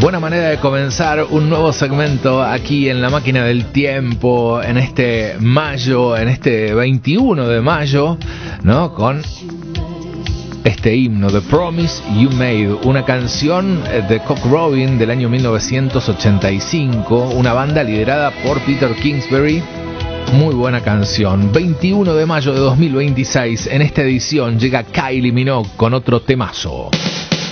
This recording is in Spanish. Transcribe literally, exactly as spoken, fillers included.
Buena manera de comenzar un nuevo segmento aquí en La Máquina del Tiempo, en este mayo, en este veintiuno de mayo, ¿no? Con este himno, The Promise You Made, una canción de Cock Robin del año mil novecientos ochenta y cinco, una banda liderada por Peter Kingsbury. Muy buena canción. veintiuno de mayo de dos mil veintiséis, en esta edición llega Kylie Minogue con otro temazo.